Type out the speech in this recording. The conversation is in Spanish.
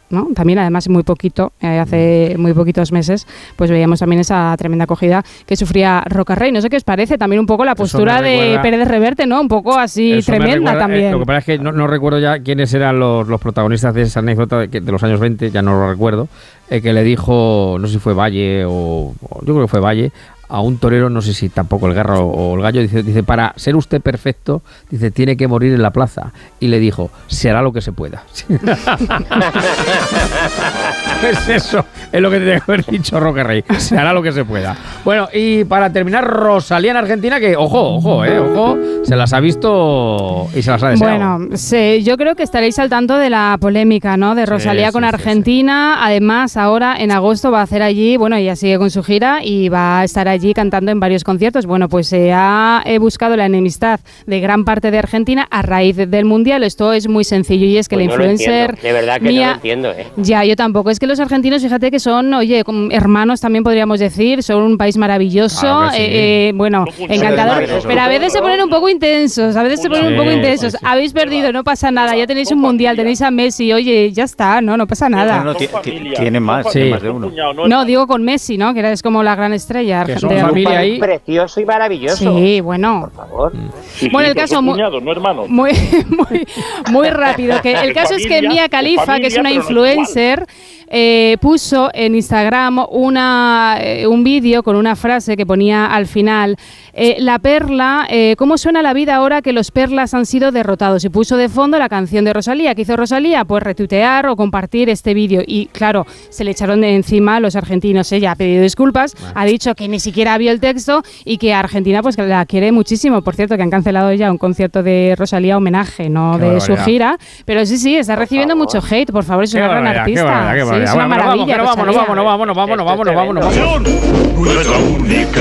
¿no? También, además, muy poquito, hace muy poquitos meses, pues veíamos también esa tremenda acogida que sufría Roca Rey. No sé qué os parece, también un poco la postura de Pérez Reverte, ¿no? Un poco así tremenda también. Lo que pasa es que no recuerdo ya quiénes eran los protagonistas de esa anécdota de los años 20, ya no lo recuerdo, que le dijo, no sé si fue Valle o yo creo que fue Valle, a un torero, no sé si tampoco el Guerra o el Gallo, dice, para ser usted perfecto, dice, tiene que morir en la plaza. Y le dijo, se hará lo que se pueda. Pues eso es lo que tenía que haber dicho Roca Rey, se hará lo que se pueda. Bueno, y para terminar, Rosalía en Argentina, que ojo, se las ha visto y se las ha deseado. Bueno, sí, yo creo que estaréis al tanto de la polémica, ¿no? De Rosalía con Argentina. Sí. Además, ahora en agosto va a hacer allí, bueno, ella sigue con su gira y va a estar allí cantando en varios conciertos. Bueno, pues se ha buscado la enemistad de gran parte de Argentina a raíz del Mundial. Esto es muy sencillo y es que pues la influencer... De verdad que no lo entiendo, Ya, yo tampoco. Es que los argentinos, fíjate que son, oye, hermanos también podríamos decir, son un país maravilloso, bueno, encantador, pero a veces se ponen un poco intensos, Habéis perdido, no pasa nada, ya tenéis un Mundial, tenéis a Messi, oye, ya está, no pasa nada. Tiene más de uno. No, digo con Messi, ¿no? Que es como la gran estrella. Son familia ahí. Precioso y maravilloso. Sí, bueno. Por favor. Bueno, el caso muy rápido. Que el caso es que Mia Khalifa, que es una influencer, puso en Instagram un vídeo con una frase que ponía al final: la perla, ¿cómo suena la vida ahora que los perlas han sido derrotados? Y puso de fondo la canción de Rosalía. ¿Qué hizo Rosalía? Pues retuitear o compartir este vídeo. Y claro, se le echaron de encima los argentinos. Ella ha pedido disculpas, ha dicho que ni siquiera vio el texto y que Argentina pues que la quiere muchísimo. Por cierto, que han cancelado ya un concierto de Rosalía homenaje, no de su gira. Pero sí, está recibiendo mucho hate. Por favor, es una gran artista. Sí, es una maravilla. Vámonos.